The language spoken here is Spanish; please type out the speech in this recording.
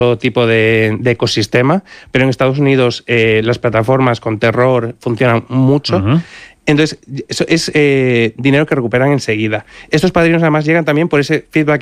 todo tipo de ecosistema, pero en Estados Unidos las plataformas con terror funcionan mucho. Ujú. Entonces, eso es dinero que recuperan enseguida. Estos padrinos además llegan también por ese feedback